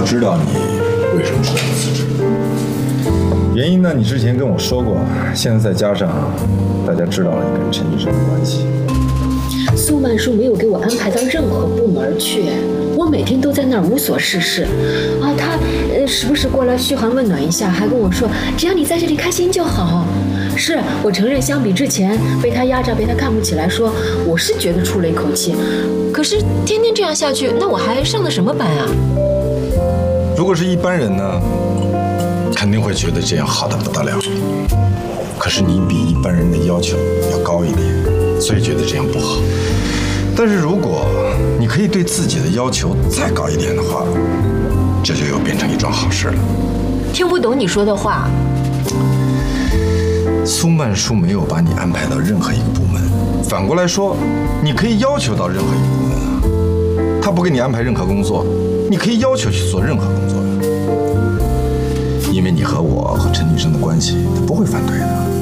我知道你为什么说要辞职，原因呢，你之前跟我说过，现在再加上大家知道了你跟陈医生的关系。 苏曼殊没有给我安排到任何部门去，我每天都在那儿无所事事。啊，他时不时过来嘘寒问暖一下，还跟我说只要你在这里开心就好。是我承认，相比之前被他压榨、被他看不起来说，我是觉得出了一口气。可是天天这样下去，那我还上的什么班啊？ 如果是一般人呢，肯定会觉得这样好得不得了。可是你比一般人的要求要高一点，所以觉得这样不好。但是如果你可以对自己的要求再高一点的话，这就又变成一桩好事了。 听不懂你说的话。 苏曼殊没有把你安排到任何一个部门，反过来说，你可以要求到任何一个部门啊。他不给你安排任何工作，你可以要求去做任何工作呀。因为你和我和陈女生的关系，他不会反对的。